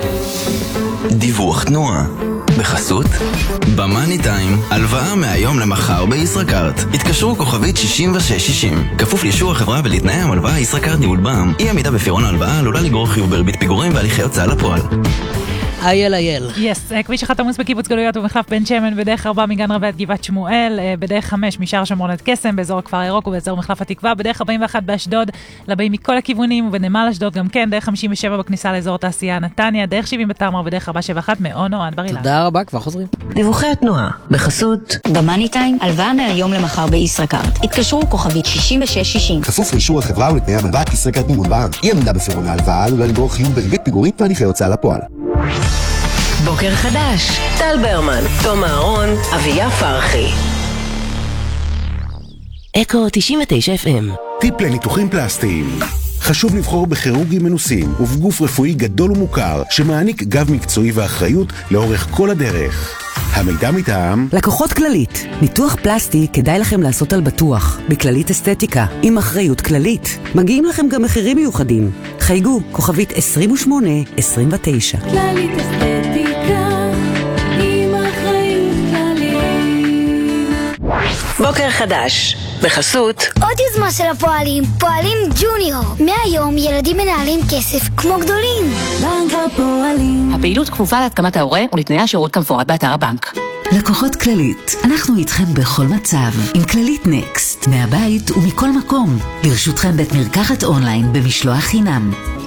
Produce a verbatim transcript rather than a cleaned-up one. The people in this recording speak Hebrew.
דיווח תנועה בחסות במאני טיים, הלוואה מהיום למחר בישראכרט. התקשרו כוכבית שישים ושש שישים. כפוף לאישור החברה ולתנאי המלוואה. ישראכרט ניהול בע"מ. אי עמידה בפירעון ההלוואה עלולה לגרור חיוב בריבית פיגורים והליכי הוצאה לפועל. אייל אייל. יס, כביש אחד עמוס בקיבוץ גלויות ומחלף בן שמן, בדרך ארבע מגן רבי עד גבעת שמואל, בדרך חמש משער שומרון עד קסם, באזור הכפר הירוק ובאזור מחלף התקווה, בדרך ארבעים ואחת באשדוד, לבאים מכל הכיוונים, ובנמל אשדוד גם כן, דרך חמישים ושבע בכניסה לאזור תעשייה נתניה, דרך שבעים בתמר ודרך ארבע שבע אחת מאונו עד בר אילן. תודה רבה, כבר חוזרים. דיווחי התנועה בחסות במאני טיים, הלוואה מהיום למחר בישראכרט. התקשרו כוכבית שישים ושש שישים. כפוף לאישור החברה ולתנאי המלוואה. ישראכרט ניהול בע"מ. אי עמידה בפירעון ההלוואה עלולה לגרור חיוב בריבית פיגורים והליכי הוצאה לפועל. בוקר חדש, טל ברמן, תום אהרון, אביה פרחי. אקו תשעים ותשע אף אם. טיפ לניתוחים פלסטיים. חשוב לבחור בכירורגים מנוסים ובגוף רפואי גדול ומוכר שמעניק גב מקצועי ואחריות לאורך כל הדרך. המידע מטעם לקוחות כללית. ניתוח פלסטי כדאי לכם לעשות על בטוח בכללית אסתטיקה עם אחריות כללית. מגיעים לכם גם מחירים מיוחדים. חייגו כוכבית עשרים ושמונה עשרים ותשע. כללית אסתטיקה עם אחריות כללית. בוקר חדש בחסות עוד יוזמה של הפועלים, פועלים ג'וניור. מהיום ילדים מנהלים כסף כמו גדולים. בנק הפועלים. הפעילות כפופה להתקמת ההורה ולתנאי השירות כמפורט באתר הבנק. לקוחות כללית, אנחנו איתכם בכל מצב עם כללית נקסט, מהבית ומכל מקום. לרשותכם בית מרקחת אונליין במשלוח חינם.